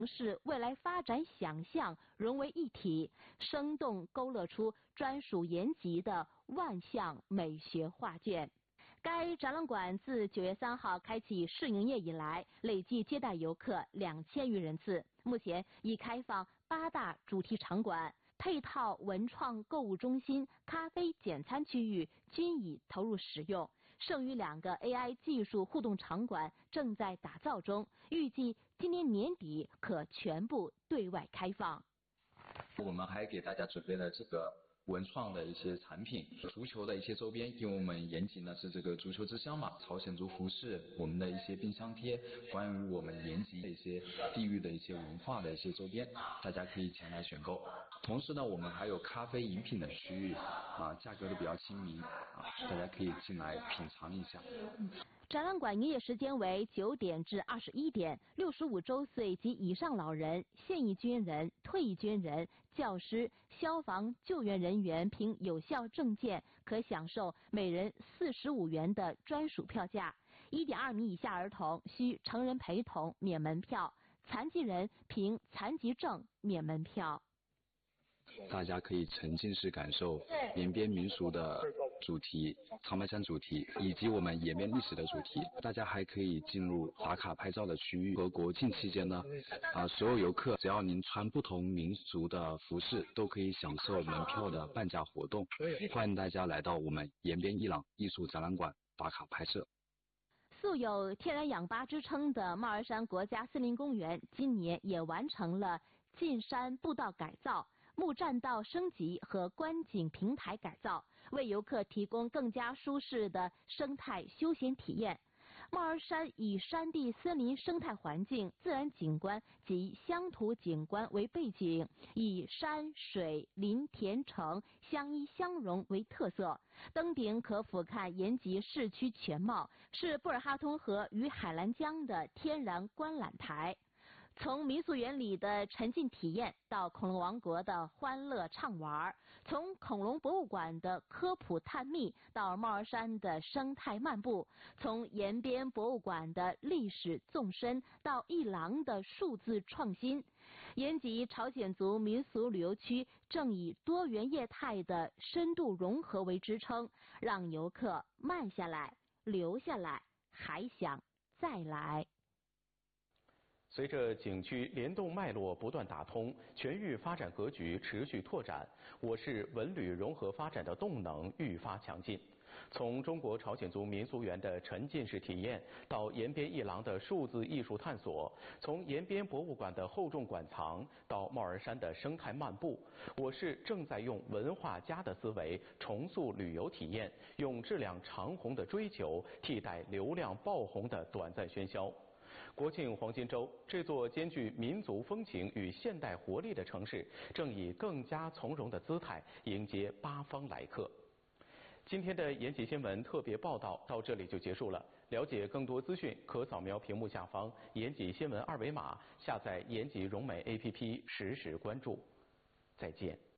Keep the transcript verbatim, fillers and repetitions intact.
市未来发展想象融为一体，生动勾勒出专属延吉的万象美学画卷。该展览馆自九月三号开启试营业以来，累计接待游客两千余人次。目前已开放八大主题场馆，配套文创购物中心、咖啡简餐区域均已投入使用。剩余两个 A I 技术互动场馆正在打造中，预计今年年底可全部对外开放。 我们还给大家准备了这个文创的一些产品，足球的一些周边，因为我们延吉呢是这个足球之乡嘛，朝鲜族服饰，我们的一些冰箱贴，关于我们延吉的一些地域的一些文化的一些周边，大家可以前来选购。同时呢，我们还有咖啡饮品的区域啊，价格都比较亲民啊，大家可以进来品尝一下。 展览馆营业时间为九点至二十一点，六十五周岁及以上老人、现役军人、退役军人、教师、消防救援人员凭有效证件可享受每人四十五元的专属票价。一点二米以下儿童需成人陪同免门票，残疾人凭残疾证免门票。 大家可以沉浸式感受延边民俗的主题、长白山主题以及我们延边历史的主题。大家还可以进入打卡拍照的区域。和国庆期间呢，啊，所有游客只要您穿不同民族的服饰，都可以享受门票的半价活动。欢迎大家来到我们延边伊朗艺术展览馆打卡拍摄。 素有天然氧吧之称的帽儿山国家森林公园，今年也完成了进山步道改造、木栈道升级和观景平台改造，为游客提供更加舒适的生态休闲体验。帽儿山以山地森林生态环境、自然景观及乡土景观为背景，以山水林田城相依相融为特色。登顶可俯瞰延吉市区全貌，是布尔哈通河与海兰江的天然观览台。从民俗园里的沉浸体验到恐龙王国的欢乐畅玩，从恐龙博物馆的科普探秘到帽儿山的生态漫步，从延边博物馆的历史纵深到一廊的数字创新，延吉朝鲜族民俗旅游区正以多元业态的深度融合为支撑，让游客慢下来、留下来，还想再来。 随着景区联动脉络不断打通，全域发展格局持续拓展，我市文旅融合发展的动能愈发强劲。从中国朝鲜族民俗园的沉浸式体验，到延边一廊的数字艺术探索，从延边博物馆的厚重馆藏到帽儿山的生态漫步，我市正在用文化家的思维重塑旅游体验，用质量长虹的追求替代流量爆红的短暂喧嚣。国庆黄金周，这座兼具民族风情与现代活力的城市，正以更加从容的姿态迎接八方来客。今天的延吉新闻特别报道到这里就结束了。了解更多资讯，可扫描屏幕下方延吉新闻二维码，下载延吉融媒 A P P，实时关注。再见。